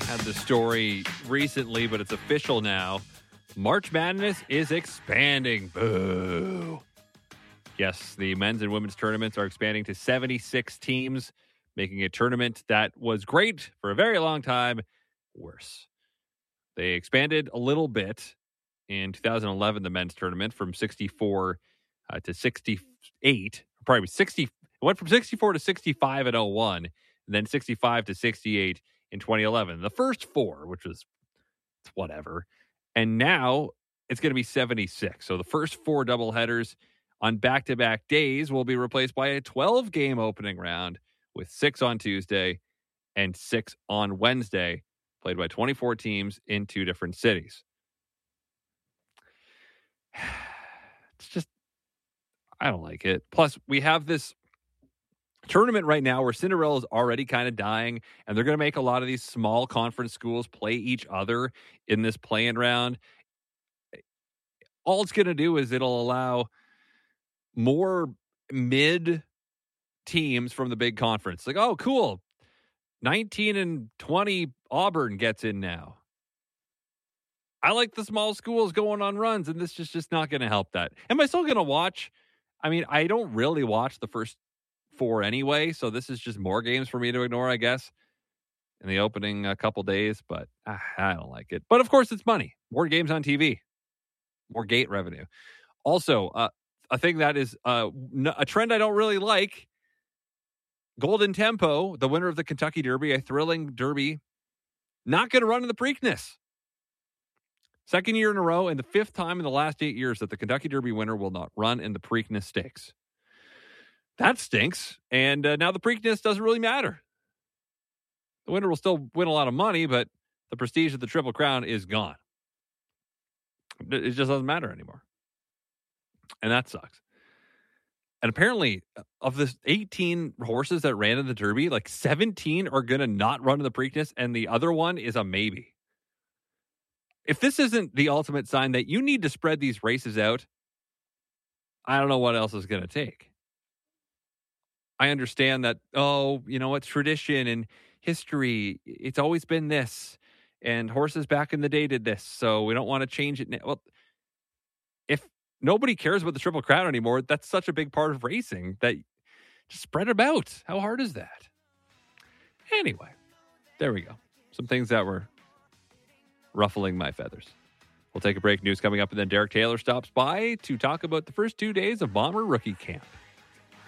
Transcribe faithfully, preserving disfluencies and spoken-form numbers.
Had the story recently, but it's official now. March Madness is expanding. Boo. Yes, the men's and women's tournaments are expanding to seventy-six teams, making a tournament that was great for a very long time worse. They expanded a little bit in two thousand eleven, the men's tournament, from sixty-four uh, to sixty-eight. Probably sixty. It went from sixty-four to sixty-five in oh one, and then sixty-five to sixty-eight in twenty eleven. The first four, which was whatever. And now it's going to be seventy-six. So the first four doubleheaders on back-to-back days will be replaced by a twelve-game opening round with six on Tuesday and six on Wednesday, played by twenty-four teams in two different cities. It's just, I don't like it. Plus, we have this tournament right now where Cinderella is already kind of dying, and they're going to make a lot of these small conference schools play each other in this play-in round. All it's going to do is it'll allow more mid teams from the big conference. Like, oh, cool. nineteen and twenty Auburn gets in now. I like the small schools going on runs, and this is just not going to help that. Am I still going to watch? I mean, I don't really watch the first four anyway, so this is just more games for me to ignore, I guess, in the opening a couple days, but ah, I don't like it. But of course, it's money. More games on T V. More gate revenue. Also, uh, a thing that is uh, a trend I don't really like, Golden Tempo, the winner of the Kentucky Derby, a thrilling derby, not going to run in the Preakness. Second year in a row and the fifth time in the last eight years that the Kentucky Derby winner will not run in the Preakness Stakes. That stinks. And uh, now the Preakness doesn't really matter. The winner will still win a lot of money, but the prestige of the Triple Crown is gone. It just doesn't matter anymore. And that sucks. And apparently, of the eighteen horses that ran in the Derby, like seventeen are going to not run in the Preakness, and the other one is a maybe. If this isn't the ultimate sign that you need to spread these races out, I don't know what else is going to take. I understand that, oh, you know, it's tradition and history. It's always been this. And horses back in the day did this, so we don't want to change it now. Well, if nobody cares about the Triple Crown anymore, that's such a big part of racing that just spread them out. How hard is that? Anyway, there we go. Some things that were ruffling my feathers. We'll take a break. News coming up, and then Derek Taylor stops by to talk about the first two days of Bomber rookie camp.